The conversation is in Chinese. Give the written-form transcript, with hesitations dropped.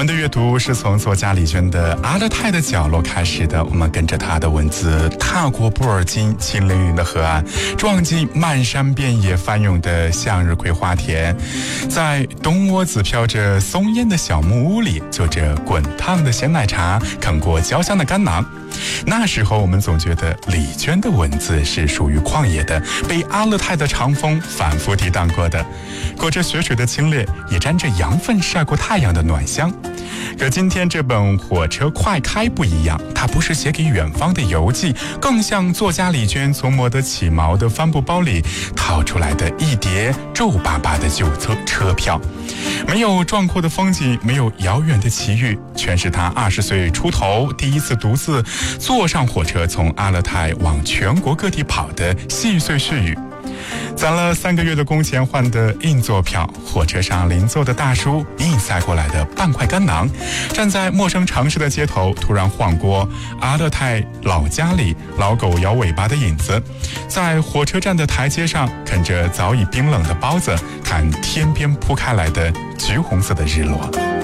们的阅读是从作家李娟的《阿勒泰的角落》开始的，我们跟着她的文字踏过布尔津清凌云的河岸，撞进漫山遍野翻涌的向日葵花田，在冬窝子飘着松烟的小木屋里，就着滚烫的鲜奶茶，啃过焦香的干囊。那时候我们总觉得李娟的文字是属于旷野的，被阿勒泰的长风反复涤荡过的，裹着雪水的清冽，也沾着羊粪晒过太阳的暖香。可今天这本《火车快开》不一样，它不是写给远方的游记，更像作家李娟从磨得起毛的帆布包里掏出来的一叠皱巴巴的旧车票。没有壮阔的风景，没有遥远的奇遇，全是他20岁出头第一次独自坐上火车从阿勒泰往全国各地跑的细碎絮语。攒了3个月的工钱换的硬座票，火车上邻座的大叔硬塞过来的半块干囊，站在陌生城市的街头，突然晃过阿勒泰老家里老狗摇尾巴的影子，在火车站的台阶上啃着早已冰冷的包子，看天边铺开来的橘红色的日落。